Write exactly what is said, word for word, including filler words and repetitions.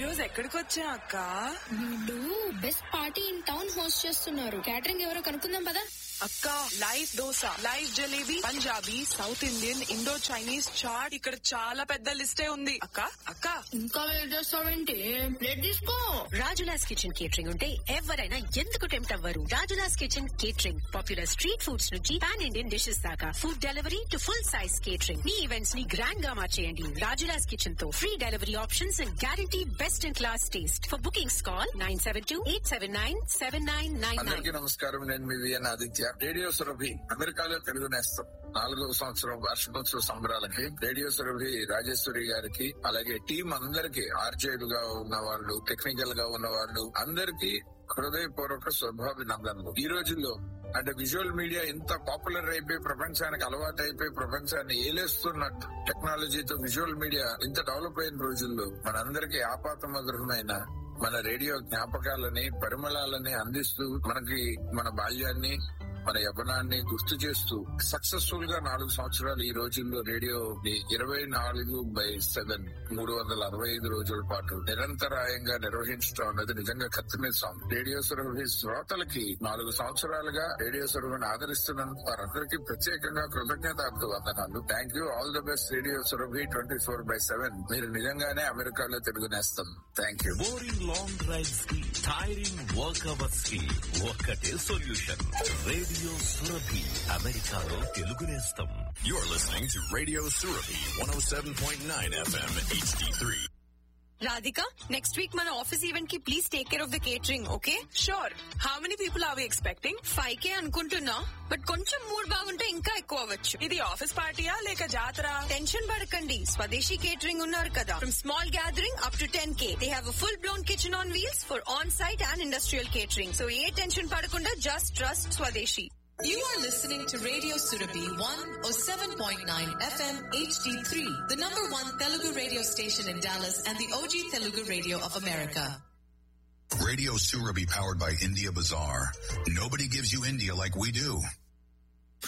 రోజు ఎక్కడికి వచ్చా అక్క? వీళ్ళు best party in town host చేస్తున్నారు. క్యాటరింగ్ ఎవరో కనుక్కుందాం పదా. అక్క, live dosa, live jalebi, Punjabi, south Indian, Indo Chinese chat, ఇక్కడ చాలా పెద్ద లిస్టే ఉంది. అక్క అక్క ఇంకా వెయిట్ చేస్తావేంటి? ప్లేట్ తీసుకో. రాజులాస్ కిచెన్ కేటరింగ్ ఉంటే ఎవరైనా ఎందుకు టెంప్ట్ అవ్వరు? Rajula's kitchen catering popular street foods నుంచి పాన్ ఇండియన్ డిషెస్ దాకా, food delivery to full size catering. Me events ని గ్రాండ్ గా మార్చేయండి రాజులాస్ కిచెన్ తో. Free delivery options and guarantee best in class taste. For bookings call nine seven two eight seven nine seven nine nine nine. అందరికీ నమస్కారం. నేను మీ VN Aditya. Radio Surabhi అమెరికాలో తెలుగు నేస్తం నాలుగవ సంవత్సరం వార్షికోత్సవ సంబరాలకి రేడియో సురభి రాజేశ్వరి గారికి, అలాగే టీం అందరికి, ఆర్జేలుగా ఉన్న వాళ్ళు, టెక్నికల్ గా ఉన్న వాళ్ళు అందరికీ హృదయపూర్వక శుభాభినందనలు. ఈ రోజుల్లో అంటే విజువల్ మీడియా ఇంత పాపులర్ అయిపోయి ప్రపంచానికి అలవాటు అయిపోయి ప్రపంచాన్ని ఏలేస్తున్న టెక్నాలజీతో విజువల్ మీడియా ఇంత డెవలప్ అయిన రోజుల్లో మనందరికీ ఆపాతమధురమైన మన రేడియో జ్ఞాపకాలని, పరిమళాలని అందిస్తూ మనకి మన బాల్యాన్ని, మన యవ్వనాన్ని గుర్తు చేస్తూ సక్సెస్ఫుల్ గా నాలుగు సంవత్సరాలు ఈ రోజుల్లో రేడియో ఇరవై నాలుగు బై సెవెన్ మూడు వందల అరవై ఐదు రోజుల పాటు నిరంతరాయంగా నిర్వహించడం అన్నది నిజంగా కత్తిమీసాం. రేడియో సురభి శ్రోతలకి నాలుగు సంవత్సరాలుగా రేడియో సురభిని ఆదరిస్తున్నందుకు వారందరికీ ప్రత్యేకంగా కృతజ్ఞతార్థ వందనాలు. Thank you. All the best radio Surabhi twenty four by seven. మీరు నిజంగానే అమెరికాలో Telugu నేస్తాం. Thank you. Boring long drives కి, టైరింగ్ వర్క్ అవర్స్ కి ఒక్కటే సొల్యూషన్. రేడియో సురభి అమెరికాలో తెలుగు నేస్తం. You're listening to Radio Surabhi one oh seven point nine F M H D three. Radhika, next week మన office event కి please take care of the catering, okay? Sure. How many people are we expecting? Five కే అనుకుంటున్నా, but కొంచెం mood బాగుంటే ఇంకా ఎక్కువ అవ్వచ్చు. ఇది office పార్టీయా లేక జాతర? టెన్షన్ పడకండి, స్వదేశీ కేటరింగ్ ఉన్నారు కదా. From small gathering up to ten K they have a full blown kitchen on wheels for on site and industrial catering. So A tension పడకుండా జస్ట్ ట్రస్ట్ స్వదేశీ. You are listening to Radio Surabhi one oh seven point nine F M H D three, the number one Telugu radio station in Dallas and the O G Telugu radio of America. Radio Surabhi powered by India Bazaar. Nobody gives you India like we do.